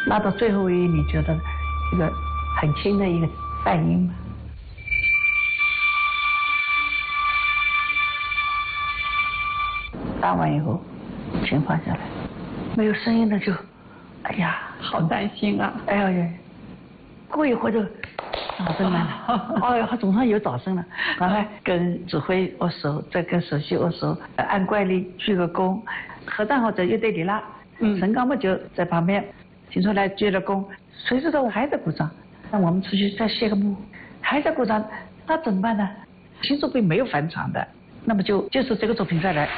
拉到最后一，你觉得一个很轻的一个半音嘛。拉完以后，琴放下来，没有声音了就，哎呀， 好担心啊！ 哎呀，过一会儿就掌声来了，哎呀，总算有掌声了，赶快跟指挥握手，再跟首席握手，按惯例鞠个躬，合掌后在乐队里拉，陈刚嘛就在旁边，听出来鞠了躬，谁知道我还在鼓掌，那我们出去再谢个幕，还在鼓掌，那怎么办呢？新作品没有返场的，那么就是这个作品再来。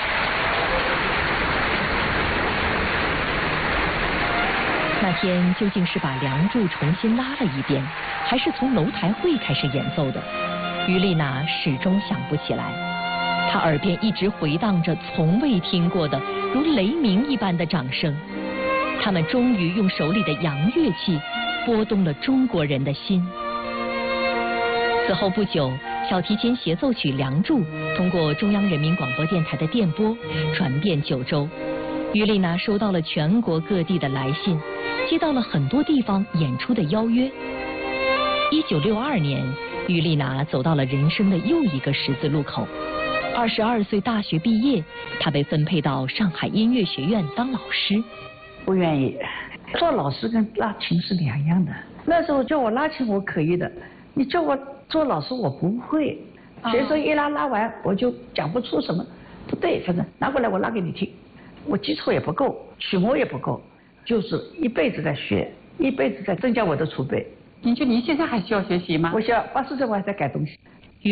那天究竟是把《梁祝》重新拉了一遍，还是从楼台会开始演奏的？于丽娜始终想不起来。她耳边一直回荡着从未听过的如雷鸣一般的掌声。他们终于用手里的洋乐器拨动了中国人的心。此后不久，小提琴协奏曲《梁祝》通过中央人民广播电台的电波传遍九州。于丽娜收到了全国各地的来信，接到了很多地方演出的邀约。1962年，于丽娜走到了人生的又一个十字路口。22岁大学毕业，她被分配到上海音乐学院当老师。 不愿意，做老师跟拉琴是两样的。那时候叫我拉琴我可以的，你叫我做老师我不会。学生一拉完我就讲不出什么，不对，反正拿过来我拉给你听。我基础也不够，曲目也不够，就是一辈子在学，一辈子在增加我的储备。 您现在还需要学习吗？ 我需要，80岁我还在改东西。